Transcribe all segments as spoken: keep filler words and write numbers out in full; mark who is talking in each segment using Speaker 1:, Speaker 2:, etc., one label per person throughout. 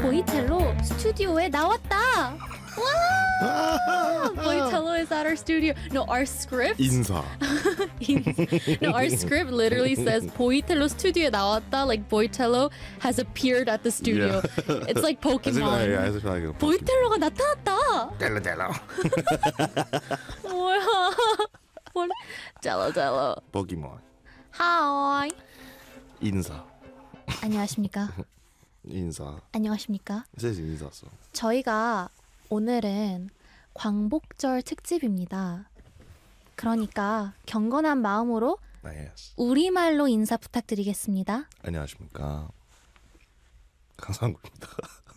Speaker 1: 보이텔로 스튜디오에 나왔다. 와! 보이텔로 is at our studio. No, our script.
Speaker 2: 인사.
Speaker 1: No, our script literally says 보이텔로 스튜디오에 나왔다. Like Boitello has appeared at the studio.
Speaker 2: Yeah.
Speaker 1: It's like Pokemon.
Speaker 2: Yeah, it's like a
Speaker 1: 보이텔로가 나타났다.
Speaker 2: 델로 델로.
Speaker 1: 뭐야? 뭘? 델로 델로.
Speaker 2: 포켓몬.
Speaker 1: Hi.
Speaker 2: 인사.
Speaker 1: 안녕하십니까?
Speaker 2: 인사.
Speaker 1: 안녕하십니까?
Speaker 2: 셋이 인사 써.
Speaker 1: 저희가 오늘은 광복절 특집입니다. 그러니까 경건한 마음으로
Speaker 2: Yes.
Speaker 1: 우리말로 인사 부탁드리겠습니다.
Speaker 2: 안녕하십니까? 강상구입니다.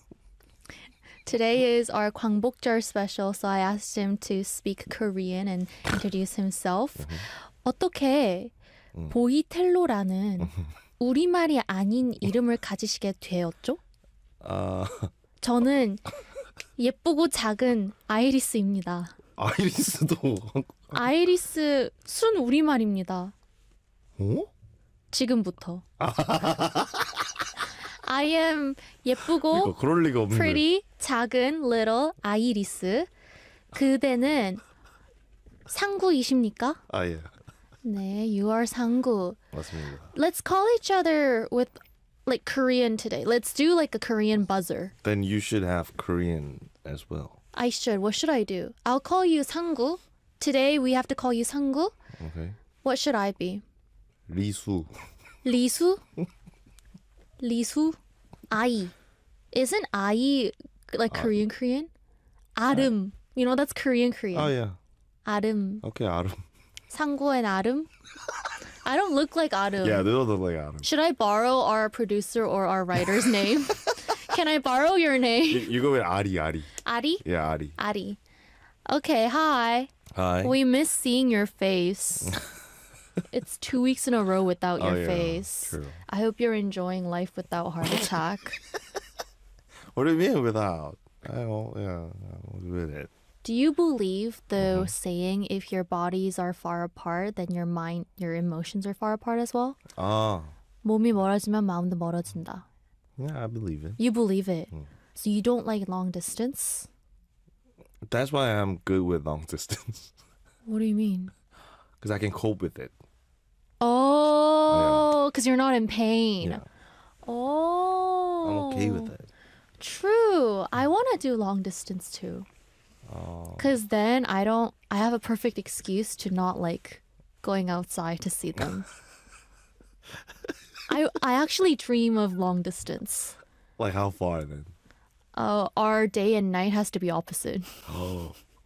Speaker 1: Today is our 광복절 special, so I asked him to speak Korean and introduce himself. 어떻게
Speaker 2: 음.
Speaker 1: 보이텔로라는 우리말이 아닌 이름을 가지시게 되었죠?
Speaker 2: 아,
Speaker 1: 저는 예쁘고 작은 아이리스입니다.
Speaker 2: 아이리스도.
Speaker 1: 아이리스 순 우리말입니다.
Speaker 2: 어?
Speaker 1: 지금부터. I am 예쁘고
Speaker 2: 이거 그럴 리가 없는데.
Speaker 1: pretty 작은 little 아이리스. 그대는 상구이십니까?
Speaker 2: 아 예.
Speaker 1: 네, you are 상구.
Speaker 2: 맞습니다.
Speaker 1: Let's call each other with like Korean today. Let's do like a Korean buzzer.
Speaker 2: Then you should have Korean as well.
Speaker 1: I should. What should I do? I'll call you 상구. Today we have to call you 상구.
Speaker 2: Okay.
Speaker 1: What should I be?
Speaker 2: 리수.
Speaker 1: 리수? 리수? 아이. Isn't 아이 like Korean Korean? 아름. You know that's Korean Korean.
Speaker 2: 아 예.
Speaker 1: 아름.
Speaker 2: Okay, 아름.
Speaker 1: 상구 and 아름? I don't look like 아름.
Speaker 2: Yeah, they don't look like 아름.
Speaker 1: Should I borrow our producer or our writer's name? Can I borrow your
Speaker 2: You,
Speaker 1: name?
Speaker 2: you go with 아리, 아리.
Speaker 1: Ari?
Speaker 2: Yeah, 아리.
Speaker 1: Ari. Okay, hi.
Speaker 2: Hi.
Speaker 1: We miss seeing your face. It's two weeks in a row without your
Speaker 2: Oh, yeah,
Speaker 1: face.
Speaker 2: true.
Speaker 1: I hope you're enjoying life without heart attack.
Speaker 2: What do you mean without? I don't, yeah, I'm with it.
Speaker 1: Do you believe the saying if your bodies are far apart, then your mind, your emotions are far apart as well?
Speaker 2: Ah,
Speaker 1: 몸이 멀어지면 마음도 멀어진다.
Speaker 2: yeah, I believe it.
Speaker 1: You believe it.
Speaker 2: Mm.
Speaker 1: So you don't like long distance?
Speaker 2: That's why I'm good with long distance.
Speaker 1: What do you mean?
Speaker 2: Because I can cope with it.
Speaker 1: Oh, because you're not in pain.
Speaker 2: Yeah,
Speaker 1: Oh.
Speaker 2: I'm okay with it.
Speaker 1: True. I want to do long distance too.
Speaker 2: Oh,
Speaker 1: Because then I don't, I have a perfect excuse to not like going outside to see them. I, I actually dream of long distance.
Speaker 2: like how far then?
Speaker 1: Uh, our day and night has to be opposite.
Speaker 2: Oh,